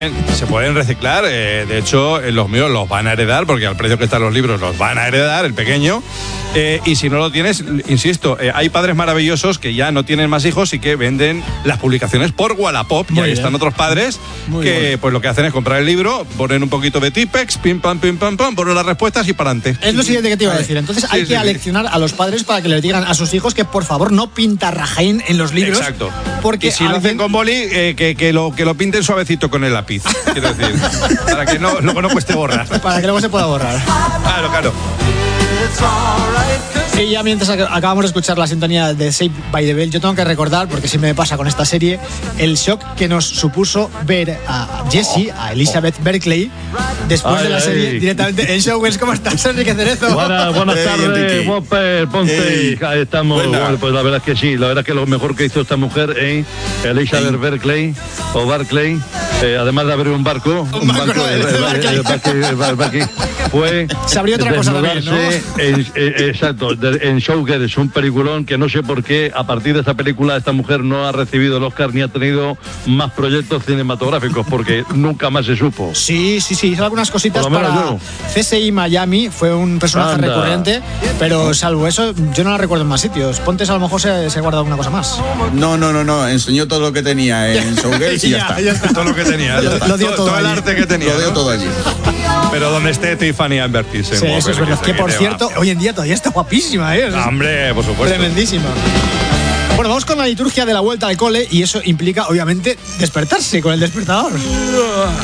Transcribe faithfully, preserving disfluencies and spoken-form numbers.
Se pueden reciclar, eh, de hecho eh, los míos los van a heredar porque al precio que están los libros los van a heredar, el pequeño, eh, y si no lo tienes, insisto, eh, hay padres maravillosos que ya no tienen más hijos y que venden las publicaciones por Wallapop. Muy y ahí bien. Están otros padres Muy que bueno. pues lo que hacen es comprar el libro, ponen un poquito de Tipex, pim pam pim pam pam, ponen las respuestas y para adelante. Es lo siguiente que te iba a decir, entonces sí, hay sí, que sí. aleccionar a los padres para que les digan a sus hijos que por favor no pintarrajen en los libros. Exacto. Porque y si lo hacen con boli, eh, que, que, lo, que lo pinten suavecito con el lápiz, quiero decir. Para que no, luego no cueste borrar. Para que luego se pueda borrar. Claro, claro. Y ya mientras acabamos de escuchar la sintonía de Saved by the Bell, yo tengo que recordar, porque siempre me pasa con esta serie, el shock que nos supuso ver a Jessie, a Elizabeth Berkley, después ay, de la ay. serie directamente en Showgirls. ¿Cómo estás, Enrique Cerezo? Buenas, buenas hey, tardes, Whopper, ponte. Hey. Ahí estamos. Bueno, pues la verdad es que sí, la verdad es que lo mejor que hizo esta mujer, eh, Elizabeth hey. Berkley, o Barclay, eh, además de abrir un barco, un, un barco, barco de, de, de, de, de, de, fue se abrió otra cosa también, ¿no? En, en, exacto, en Showgirls, un peliculón que no sé por qué a partir de esta película esta mujer no ha recibido el Oscar ni ha tenido más proyectos cinematográficos porque nunca más se supo. Sí, sí, sí, hizo algunas cositas para yo. C S I Miami, fue un personaje Anda. recurrente, pero salvo eso yo no la recuerdo en más sitios. Pontes a lo mejor se, se guarda alguna cosa más. No, no, no, no, enseñó todo lo que tenía en Showgirls y ya, ya, está. ya está. Todo lo que tenía. Lo, lo dio todo, todo el arte que tenía. Lo dio ¿no? todo allí. Pero donde esté Tiffany Amber Thiessen. Sí, eso es verdad. Que, que por cierto, va. hoy en día todavía está guapísima, ¿eh? No, hombre, por supuesto. Tremendísima. Bueno, vamos con la liturgia de la vuelta al cole y eso implica, obviamente, despertarse con el despertador.